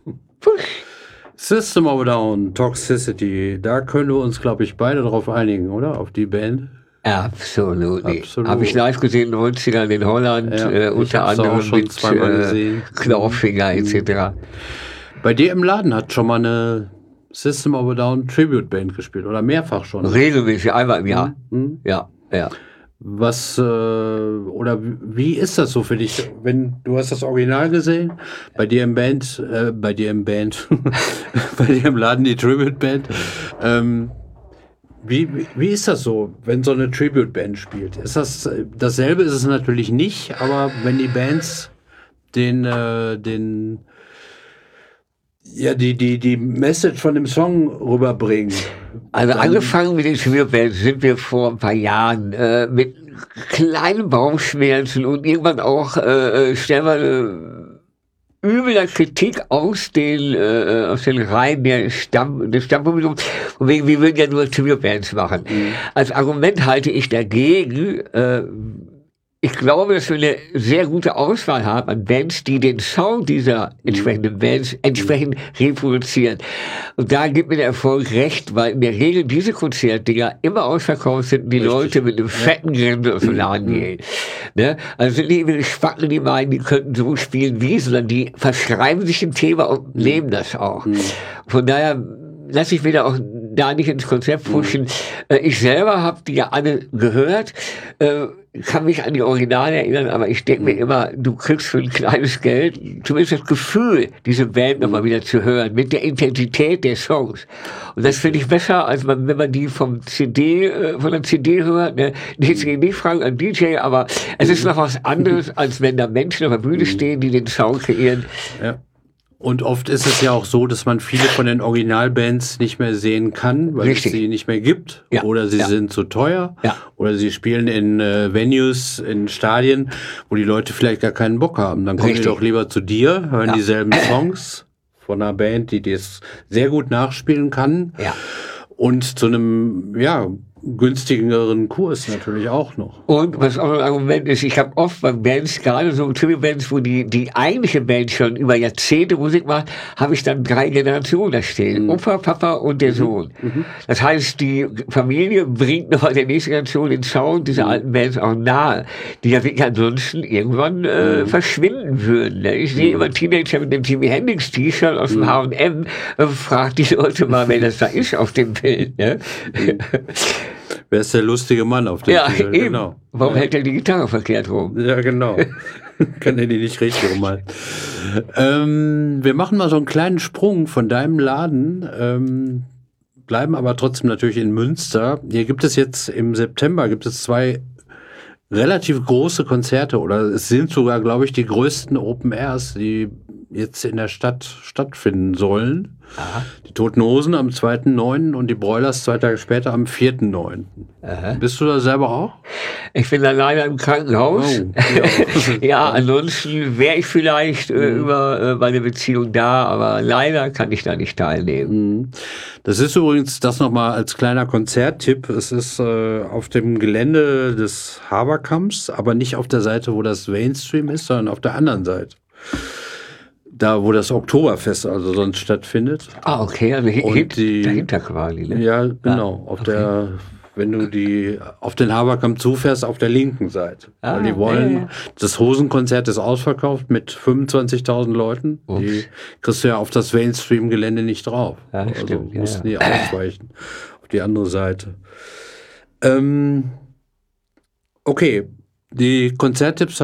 System of a Down, Toxicity, da können wir uns, glaube ich, beide darauf einigen, oder? Auf die Band. Absolut. Habe ich live gesehen in den 90ern in Holland, unter anderem schon mit zweimal gesehen. Clawfinger etc. Bei dir im Laden hat schon mal eine System of a Down Tribute Band gespielt oder mehrfach schon? Regelmäßig, einmal im Jahr. Ja. Was oder wie ist das so für dich, wenn du hast das Original gesehen, bei dir im bei dir im Laden die Tribute Band? Wie ist das so, wenn so eine Tribute Band spielt? Ist das dasselbe? Ist es natürlich nicht, aber wenn die Bands die Message von dem Song rüberbringen. Also angefangen mit den Tribute Bands sind wir vor ein paar Jahren mit kleinen Bauchschmerzen und irgendwann auch stellenweise übler Kritik aus den Reihen des Stammpublikums, von wegen, wir würden ja nur Tribute-Bands machen. Als Argument halte ich dagegen, ich glaube, dass wir eine sehr gute Auswahl haben an Bands, die den Sound dieser entsprechenden Bands entsprechend reproduzieren. Und da gibt mir der Erfolg recht, weil in der Regel diese Konzertdinger immer ausverkauft sind und die Leute mit einem fetten Grinsen aus dem Laden gehen. Ne? Also sind nicht immer Spacken, die meinen, die könnten so spielen wie, sondern die verschreiben sich dem Thema und leben das auch. Von daher lasse ich mich da nicht ins Konzept pushen. Ich selber habe die ja alle gehört, kann mich an die Originale erinnern, aber ich denke mir immer, du kriegst für ein kleines Geld zumindest das Gefühl, diese Band nochmal wieder zu hören, mit der Intensität der Songs. Und das finde ich besser, als wenn man die von der CD hört. Ne? Nicht fragen an DJ, aber es ist noch was anderes, als wenn da Menschen auf der Bühne stehen, die den Sound kreieren. Ja. Und oft ist es ja auch so, dass man viele von den Originalbands nicht mehr sehen kann, weil es sie nicht mehr gibt. Ja. Oder sie sind zu teuer. Ja. Oder sie spielen in Venues, in Stadien, wo die Leute vielleicht gar keinen Bock haben. Dann kommen die doch lieber zu dir, hören dieselben Songs von einer Band, die das sehr gut nachspielen kann. Ja. Und zu einem, günstigeren Kurs natürlich auch noch. Und was auch ein Argument ist, ich habe oft bei Bands, gerade so Tribute-Bands, wo die eigentliche Band schon über Jahrzehnte Musik macht, habe ich dann 3 Generationen da stehen. Opa, Papa und der Sohn. Das heißt, die Familie bringt noch der nächsten Generation den Sound dieser alten Bands auch nahe, die ja wirklich ansonsten irgendwann verschwinden würden. Ne? Ich sehe immer Teenager mit dem Jimi Hendrix T-Shirt aus dem H&M, fragt die Leute mal, wer das da ist auf dem Bild. Ne? Wer ist der lustige Mann auf dem T-Shirt? Eben. Genau. Warum hält er die Gitarre verkehrt rum? Ja, genau. Kann er die nicht richtig rumhalten. Wir machen mal so einen kleinen Sprung von deinem Laden, bleiben aber trotzdem natürlich in Münster. Hier gibt es jetzt im September 2 relativ große Konzerte, oder es sind sogar, glaube ich, die größten Open Airs, die jetzt in der Stadt stattfinden sollen. Aha. Die Toten Hosen am 2.9. und die Broilers 2 Tage später am 4.9. Bist du da selber auch? Ich bin da leider im Krankenhaus. Oh, ja, ansonsten wäre ich vielleicht über meine Beziehung da, aber leider kann ich da nicht teilnehmen. Das ist übrigens, das nochmal als kleiner Konzerttipp, es ist auf dem Gelände des Haberkamps, aber nicht auf der Seite, wo das Mainstream ist, sondern auf der anderen Seite. Da, wo das Oktoberfest also sonst stattfindet. Ah, okay, also dahinter quasi. Ne? Ja, genau. Wenn du auf den Haberkamp zufährst, auf der linken Seite. Weil die wollen, das Hosenkonzert ist ausverkauft mit 25.000 Leuten. Die kriegst du ja auf das Mainstream-Gelände nicht drauf. Ja, also stimmt, mussten die ausweichen auf die andere Seite. Okay, die Konzerttipps